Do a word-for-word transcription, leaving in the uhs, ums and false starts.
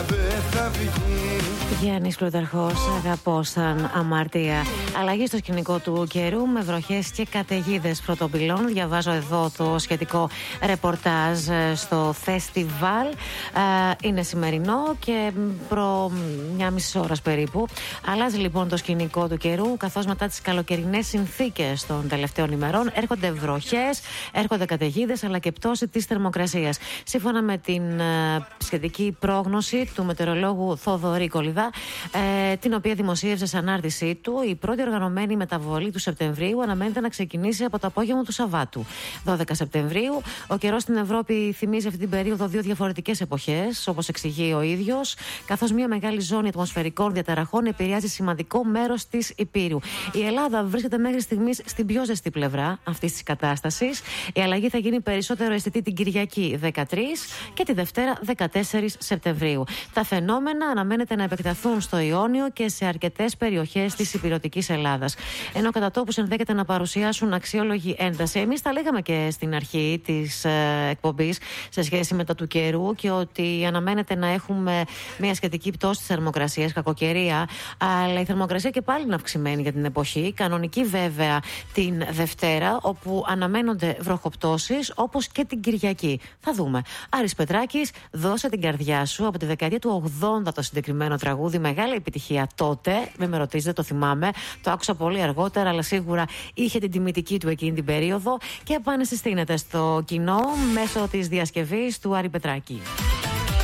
δεν θα βγει. Γιάννης Πλούταρχος, αγαπώ σαν αμαρτία. Αλλαγή στο σκηνικό του καιρού με βροχές και καταιγίδες πρωτοπυλών. Διαβάζω εδώ το σχετικό ρεπορτάζ στο φεστιβάλ. Είναι σημερινό και προ μια μισή ώρα περίπου. Αλλάζει λοιπόν το σκηνικό του καιρού, καθώς μετά τις καλοκαιρινές συνθήκες των τελευταίων ημερών έρχονται βροχές, έρχονται καταιγίδες αλλά και πτώση της θερμοκρασίας. Σύμφωνα με την σχετική πρόγνωση του μετεωρολόγου Θοδωρή Κολυδά, ε, την οποία δημοσίευσε σε ανάρτησή του, η πρώτη οργανωμένη μεταβολή του Σεπτεμβρίου αναμένεται να ξεκινήσει από το απόγευμα του Σαββάτου. δώδεκα Σεπτεμβρίου. Ο καιρός στην Ευρώπη θυμίζει αυτή την περίοδο δύο διαφορετικές εποχές, όπως εξηγεί ο ίδιος, καθώς μια μεγάλη ζώνη ατμοσφαιρικών διαταραχών επηρεάζει σημαντικό μέρος της Υπήρου. Η Ελλάδα βρίσκεται μέχρι στιγμής στην πιο ζεστή πλευρά αυτής της κατάστασης. Η αλλαγή θα γίνει περισσότερο αισθητή την Κυριακή δεκατρείς και τη Δευτέρα δεκατέσσερις Σεπτεμβρίου. Τα φαινόμενα αναμένεται να επεκταθούν στο Ιόνιο και σε αρκετές περιοχές της υπηρετικής Ελλάδας. Ενώ κατά τόπους ενδέχεται να παρουσιάσουν αξιόλογη ένταση. Εμείς τα λέγαμε και στην αρχή της ε, εκπομπής σε σχέση με το του καιρού και ότι αναμένεται να έχουμε μια σχετική πτώση της θερμοκρασίας, κακοκαιρία, αλλά η θερμοκρασία και πάλι είναι αυξημένη για την εποχή. Κανονική βέβαια την Δευτέρα, όπου αναμένονται βροχοπτώσεις όπως και την Κυριακή. Θα δούμε. Άρης Πετράκης, δώσε την καρδιά σου, από τη δεκαετία του ογδόντα το συγκεκριμένο τραγούδι, μεγάλη επιτυχία τότε. Μην με ρωτήσετε, το θυμάμαι. Το άκουσα πολύ αργότερα, αλλά σίγουρα είχε την τιμητική του εκείνη την περίοδο και επανεσυστήνεται στο κοινό μέσω της διασκευής του Άρη Πετράκη.